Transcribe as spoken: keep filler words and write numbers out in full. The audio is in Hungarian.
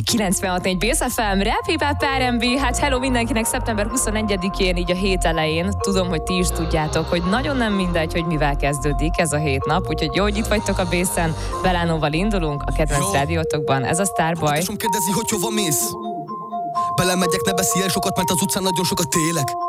kilencvenhat négy Bész ef em, Rap, Hip Hop, er end bé. Hát hello mindenkinek, szeptember huszonegyedikén, így a hét elején. Tudom, hogy ti is tudjátok, hogy nagyon nem mindegy, hogy mivel kezdődik ez a hét nap, úgyhogy jó, hogy itt vagytok a Bészen. Belánóval indulunk a kedvenc rádiótokban. Ez a Starboy. Kérdezi, hogy hova mész? Belemegyek, ne beszélj sokat, mert az utcán nagyon sokat élek.